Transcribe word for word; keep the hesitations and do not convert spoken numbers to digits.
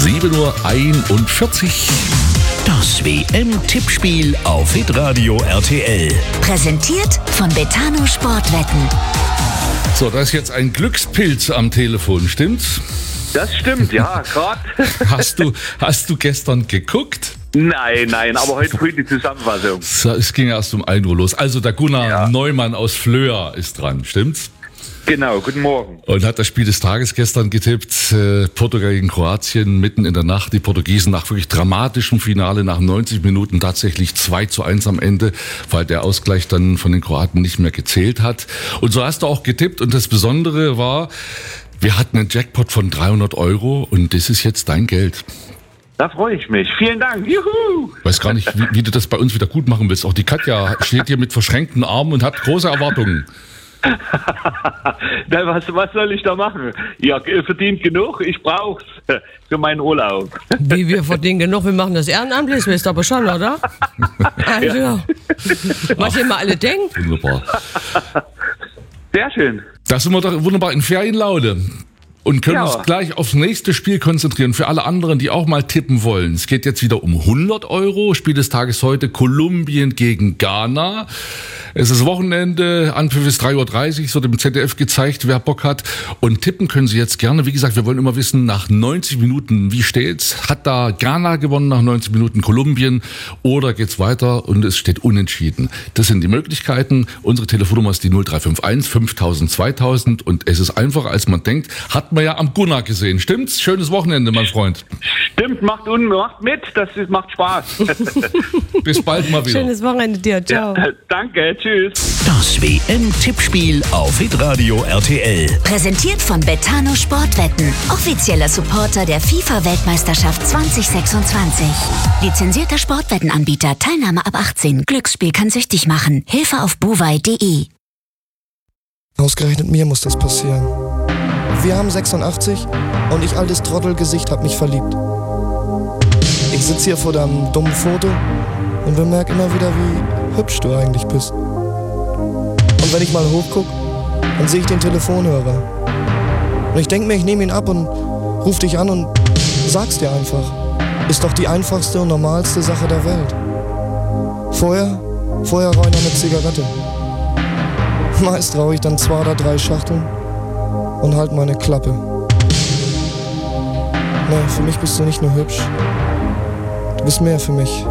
sieben Uhr einundvierzig. Das W M-Tippspiel auf Hitradio R T L. Präsentiert von Betano Sportwetten. So, da ist jetzt ein Glückspilz am Telefon, stimmt's? Das stimmt, ja, gerade. Hast du, hast du gestern geguckt? Nein, nein, aber heute früh die Zusammenfassung. So, es ging erst um ein Uhr los. Also der Gunnar Ja. Neumann aus Flöa ist dran, stimmt's? Genau, guten Morgen. Und hat das Spiel des Tages gestern getippt. Äh, Portugal gegen Kroatien, mitten in der Nacht. Die Portugiesen nach wirklich dramatischem Finale, nach neunzig Minuten tatsächlich zwei zu eins am Ende, weil der Ausgleich dann von den Kroaten nicht mehr gezählt hat. Und so hast du auch getippt. Und das Besondere war, wir hatten einen Jackpot von dreihundert Euro und das ist jetzt dein Geld. Da freue ich mich. Vielen Dank. Juhu! Ich weiß gar nicht, wie, wie du das bei uns wieder gut machen willst. Auch die Katja steht hier mit verschränkten Armen und hat große Erwartungen. Na, was, was soll ich da machen? Ihr verdient genug, ich brauch's für meinen Urlaub. Wie, wir verdienen genug, wir machen das ehrenamtlich, wisst ihr aber schon, oder? Also, ja. Was ihr mal alle denkt. Wunderbar. Sehr schön. Da sind wir doch wunderbar in Ferienlaune. Und können Ja. uns gleich aufs nächste Spiel konzentrieren. Für alle anderen, die auch mal tippen wollen. Es geht jetzt wieder um hundert Euro. Spiel des Tages heute Kolumbien gegen Ghana. Es ist Wochenende, Anpfiff ist drei Uhr dreißig, es wird im Z D F gezeigt, wer Bock hat. Und tippen können Sie jetzt gerne. Wie gesagt, wir wollen immer wissen, nach neunzig Minuten, wie steht's? Hat da Ghana gewonnen nach neunzig Minuten, Kolumbien? Oder geht's weiter und es steht unentschieden? Das sind die Möglichkeiten. Unsere Telefonnummer ist die null drei fünf eins fünftausend zweitausend und es ist einfacher, als man denkt. Hat man ja am Gunnar gesehen. Stimmt's? Schönes Wochenende, mein Freund. Stimmt, macht, un, macht mit, das ist, macht Spaß. Bis bald mal wieder. Schönes Wochenende dir, ciao. Ja, danke, tschüss. Das W M-Tippspiel auf Hitradio R T L. Präsentiert von Betano Sportwetten. Offizieller Supporter der FIFA-Weltmeisterschaft zwanzig sechsundzwanzig. Lizenzierter Sportwettenanbieter. Teilnahme ab achtzehn. Glücksspiel kann süchtig machen. Hilfe auf buwei punkt de. Ausgerechnet mir muss das passieren. Wir haben sechsundachtzig und ich, altes Trottelgesicht, hab mich verliebt. Ich sitz hier vor deinem dummen Foto und bemerk immer wieder, wie hübsch du eigentlich bist. Und wenn ich mal hochguck, dann sehe ich den Telefonhörer. Und ich denk mir, ich nehme ihn ab und ruf dich an und sag's dir einfach. Ist doch die einfachste und normalste Sache der Welt. Vorher, vorher rauche ich noch eine Zigarette. Meist rauche ich dann zwei oder drei Schachteln und halt meine Klappe. Nee, für mich bist du nicht nur hübsch. Du bist mehr für mich.